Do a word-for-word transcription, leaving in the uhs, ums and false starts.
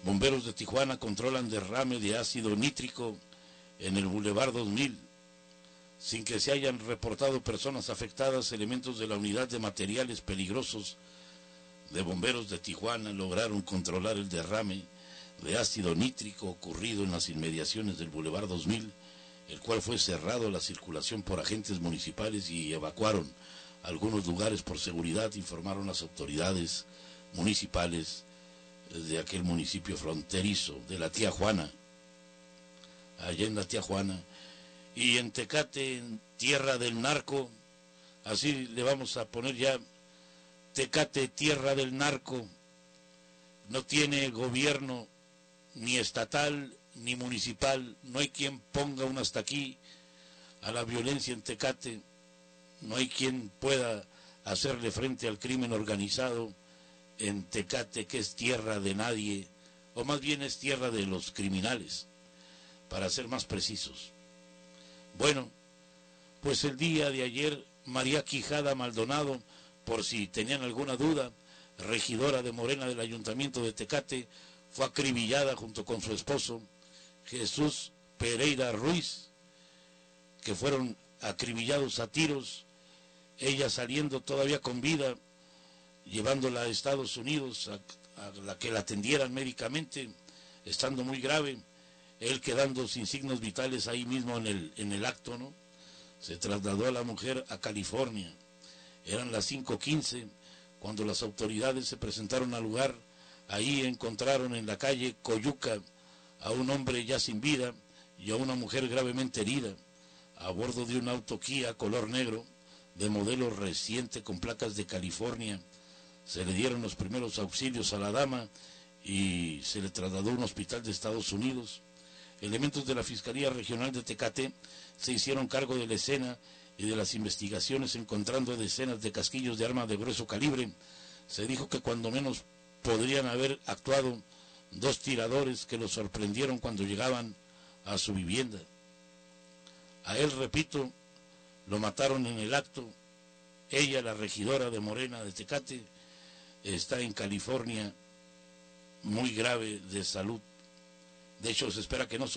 Bomberos de Tijuana controlan derrame de ácido nítrico en el Boulevard dos mil. Sin que se hayan reportado personas afectadas, elementos de la Unidad de Materiales Peligrosos de Bomberos de Tijuana lograron controlar el derrame de ácido nítrico ocurrido en las inmediaciones del Boulevard dos mil, el cual fue cerrado a la circulación por agentes municipales y evacuaron algunos lugares por seguridad, informaron las autoridades municipales de aquel municipio fronterizo, de la Tía Juana, allá en la Tía Juana. Y en Tecate, en tierra del narco, así le vamos a poner ya, Tecate, tierra del narco, no tiene gobierno ni estatal ni municipal, no hay quien ponga un hasta aquí a la violencia en Tecate, no hay quien pueda hacerle frente al crimen organizado en Tecate, que es tierra de nadie, o más bien es tierra de los criminales, para ser más precisos. Bueno, pues el día de ayer, María Quijada Maldonado, por si tenían alguna duda, regidora de Morena del Ayuntamiento de Tecate, fue acribillada junto con su esposo, Jesús Pereira Ruiz, que fueron acribillados a tiros, ella saliendo todavía con vida, llevándola a Estados Unidos a, a la que la atendieran médicamente, estando muy grave, él quedando sin signos vitales ahí mismo en el, en el acto, ¿no? Se trasladó a la mujer a California. Eran las cinco quince cuando las autoridades se presentaron al lugar. Ahí encontraron en la calle Coyuca a un hombre ya sin vida y a una mujer gravemente herida, a bordo de un auto Kia color negro, de modelo reciente con placas de California. Se le dieron los primeros auxilios a la dama y se le trasladó a un hospital de Estados Unidos. Elementos de la Fiscalía Regional de Tecate se hicieron cargo de la escena y de las investigaciones, encontrando decenas de casquillos de arma de grueso calibre. Se dijo que cuando menos podrían haber actuado dos tiradores que lo sorprendieron cuando llegaban a su vivienda. A él, repito, lo mataron en el acto. Ella, la regidora de Morena de Tecate, está en California muy grave de salud. De hecho, se espera que no